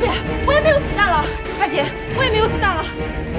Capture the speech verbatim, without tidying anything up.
姐，我也没有子弹了。大姐，我也没有子弹了。